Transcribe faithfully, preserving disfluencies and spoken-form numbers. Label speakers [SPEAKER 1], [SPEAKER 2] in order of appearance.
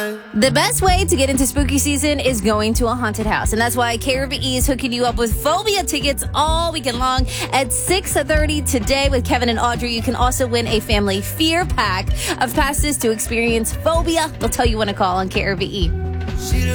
[SPEAKER 1] The best way to get into spooky season is going to a haunted house. And that's why K R V E is hooking you up with Phobia tickets all weekend long at six thirty today with Kevin and Audrey. You can also win a family fear pack of passes to experience Phobia. They'll tell you when to call on K R V E.